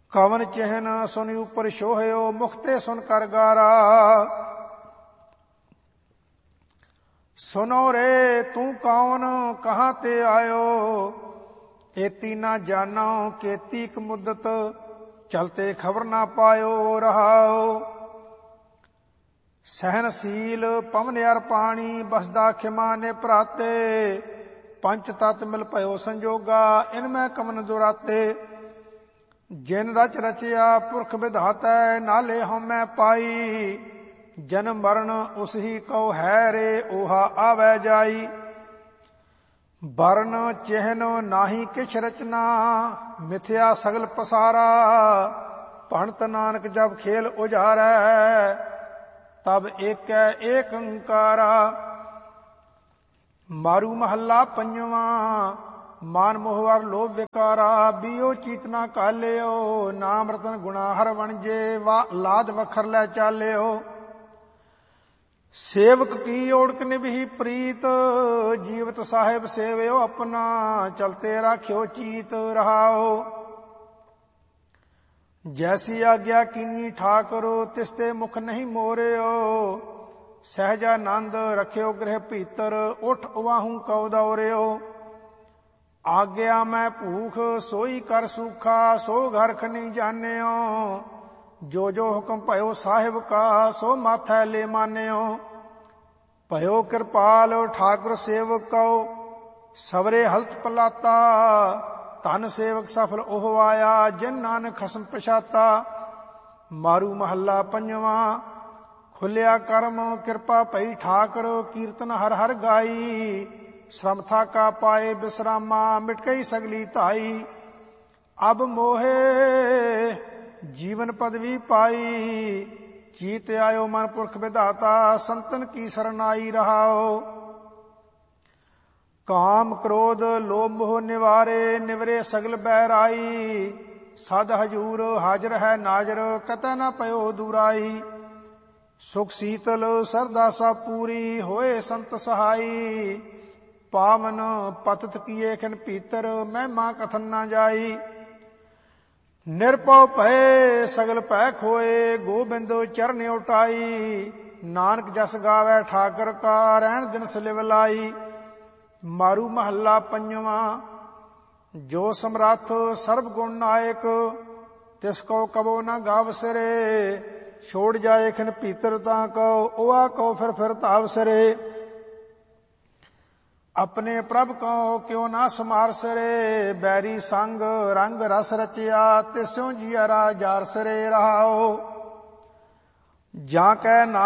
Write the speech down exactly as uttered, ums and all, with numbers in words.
ਕਵਨ ਚਿਹਨ ਸੁਨ ਉਪਰ ਸ਼ੋਹਿਓ, ਮੁਖਤੇ ਸੁਨ ਕਰ ਗਾਰਾ। ਸੁਨੋ ਰੇ ਤੂੰ ਕੌਣ ਕਹਾਂ ਤੇ ਆਇਓ, एती ना जानो केती क मुद्दत, चलते खबर ना पायो रहाओ। सहनशील पवन अर पानी, बसदा खिमा ने भराते, पंच तत मिल भयो संजोगा, इनमें कमन दुराते। जिन रच रचिया पुरख विधाता, नाले हमें पाई, जन्म मरण उस ही कौ है रे, ओहा आवे जाई। वर्ण चिन्ह नाही किछ रचना, मिथ्या सगल पसारा, भणत नानक जब खेल उजारै, तब एक एक अंकारा। मारू महला पंजवा, मान मोहवर लोभ विकारा, बीओ चीतना कालियो, नाम रतन गुणा हर वणजे, वा लाद वखर लै चालियो। सेवक की ओढ़क निभही प्रीत, जीवत साहिब सेवयो अपना, चलते राख्यो चीत रहाओ। जैसी आज्ञा कीनी ठाकरो, तिसते मुख नहीं मोरियो, सहजानंद रख्यो गृह भीतर, उठ उवाहू कौ दौरियो। आज्ञा मैं भूख सोई कर सूखा, सो घर खनी जानियो, जो जो हुक्म भयो साहिब का, सो माथै ले मानियो। भयो कृपाल ठाकुर सेवक कौ, सवरे हलत पलाता, धन सेवक सफल ओह आया, जिन नानक खसम पछाता। मारू महला पंजवा, खुलिया करम कृपा पई ठाकर, कीर्तन हर हर गाई, श्रमथा का पाए विश्रामा, मिट गई सगली ताई। अब मोहे जीवन पदवी पाई, चीत आयो मन पुरख विधाता, संतन की शरणाई रहाओ। काम क्रोध लोभ मोह निवारे, निवरे सगल बैराई, सद हजूर हाजर है नाजर, कतै न पयो दूराई। सुख शीतल सरदा सा पूरी, होए संत सहाई, पावन पतत किए खिन पीतर, महिमा कथन न जाई। निरपौ भय सगल भय खोए, गोबिंद चरण उठाई, नानक जस गावे ठाकर का, रहन दिन सलिव लाई। मारू महला पंजवा, जो समरथ सर्व गुण नायक, तिसको कबो न गाव सिरे, छोड़ जाए खिन पीतर ता को, ओआ को फिर फिर ताव सिरे। अपने प्रभ को क्यों ना समार सरे, बैरी संग रंग रस रचिया, तिस्यों जियरा जार सरे रहाओ। जाकै